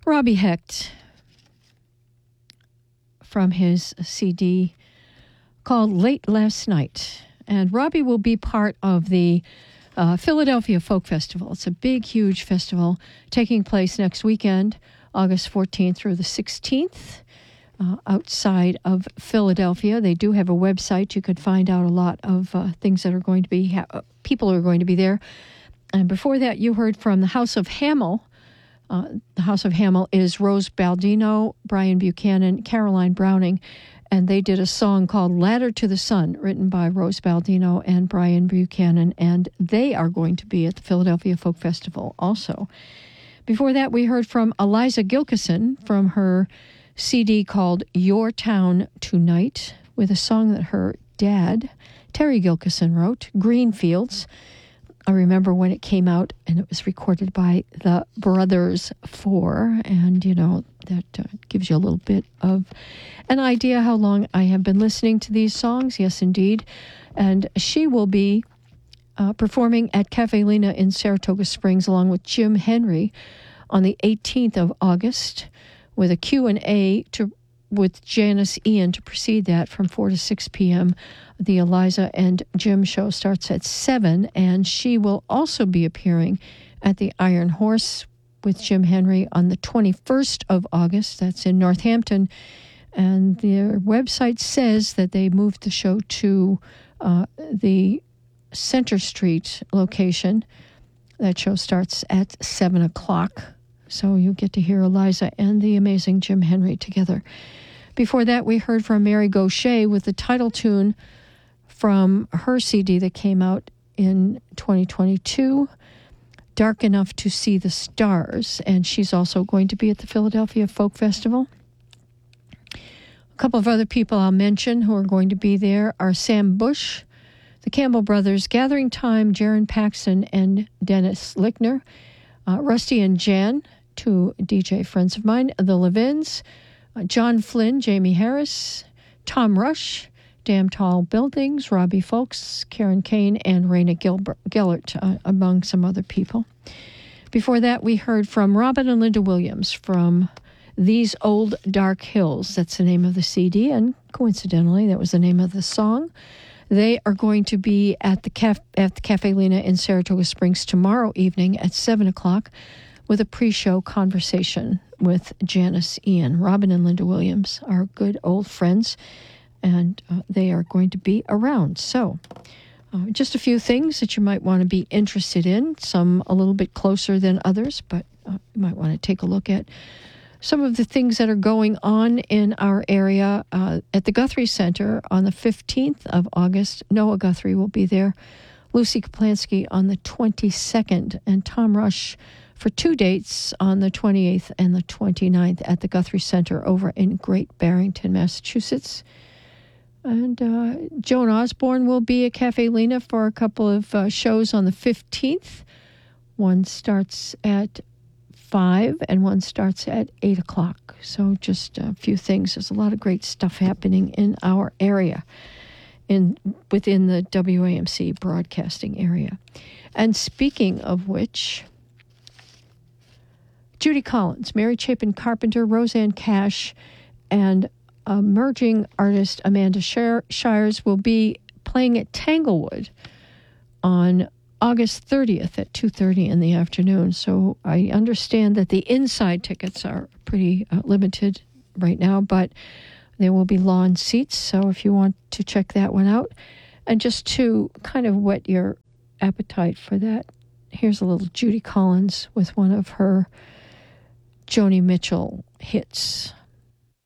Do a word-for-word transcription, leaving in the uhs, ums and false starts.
Robbie Hecht from his C D called Late Last Night. And Robbie will be part of the uh, Philadelphia Folk Festival. It's a big, huge festival taking place next weekend, August fourteenth through the sixteenth, uh, outside of Philadelphia. They do have a website. You could find out a lot of uh, things that are going to be, ha- people who are going to be there. And before that, you heard from the House of Hamel. Uh, the House of Hamel is Rose Baldino, Brian Buchanan, Caroline Browning, and they did a song called Ladder to the Sun, written by Rose Baldino and Brian Buchanan, and they are going to be at the Philadelphia Folk Festival also. Before that, we heard from Eliza Gilkison from her C D called Your Town Tonight, with a song that her dad, Terry Gilkison, wrote, Green Fields. I remember when it came out, and it was recorded by the Brothers Four, and, you know, that uh, gives you a little bit of an idea how long I have been listening to these songs. Yes, indeed. And she will be uh, performing at Cafe Lena in Saratoga Springs along with Jim Henry on the eighteenth of August with a Q and A to with Janice Ian to precede that from four to six p.m. The Eliza and Jim show starts at seven, and she will also be appearing at the Iron Horse with Jim Henry on the twenty-first of August. That's in Northampton. And their website says that they moved the show to uh, the Center Street location. That show starts at seven o'clock. So you get to hear Eliza and the amazing Jim Henry together. Before that, we heard from Mary Gaucher with the title tune from her C D that came out in twenty twenty-two, Dark Enough to See the Stars, and she's also going to be at the Philadelphia Folk Festival. A couple of other people I'll mention who are going to be there are Sam Bush, the Campbell Brothers, Gathering Time, Jaron Paxton, and Dennis Lickner, uh, Rusty and Jan, two D J friends of mine, the Levins, uh, John Flynn, Jamie Harris, Tom Rush, Damn Tall Buildings, Robbie Folks, Karen Kane, and Raina Gilbert, Gellert, uh, among some other people. Before that, we heard from Robin and Linda Williams from These Old Dark Hills. That's the name of the C D, and coincidentally, that was the name of the song. They are going to be at the, caf- at the Cafe Lena in Saratoga Springs tomorrow evening at seven o'clock with a pre-show conversation with Janice Ian. Robin and Linda Williams are good old friends, and uh, they are going to be around. So uh, just a few things that you might want to be interested in, some a little bit closer than others, but uh, you might want to take a look at some of the things that are going on in our area. Uh, at the Guthrie Center on the fifteenth of August, Noah Guthrie will be there, Lucy Kaplansky on the twenty-second, and Tom Rush for two dates on the twenty-eighth and the twenty-ninth at the Guthrie Center over in Great Barrington, Massachusetts. And uh, Joan Osborne will be at Cafe Lena for a couple of uh, shows on the fifteenth. One starts at five and one starts at eight o'clock. So just a few things. There's a lot of great stuff happening in our area, in within the W A M C broadcasting area. And speaking of which, Judy Collins, Mary Chapin Carpenter, Roseanne Cash, and emerging artist Amanda Shires will be playing at Tanglewood on August thirtieth at two thirty in the afternoon. So I understand that the inside tickets are pretty uh, limited right now, but there will be lawn seats. So if you want to check that one out, and just to kind of whet your appetite for that, here's a little Judy Collins with one of her Joni Mitchell hits.